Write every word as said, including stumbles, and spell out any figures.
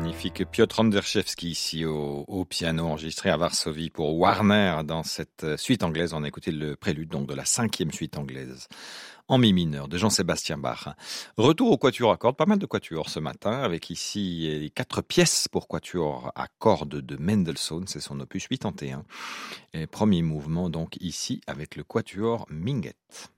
magnifique Piotr Anderszewski ici au, au piano, enregistré à Varsovie pour Warner. Dans cette suite anglaise, on a écouté le prélude donc de la cinquième suite anglaise en mi mineur de Jean-Sébastien Bach. Retour au quatuor à cordes, pas mal de quatuors ce matin, avec ici quatre pièces pour quatuor à cordes de Mendelssohn, c'est son opus quatre-vingt-un. Et premier mouvement donc ici avec le quatuor Minguett.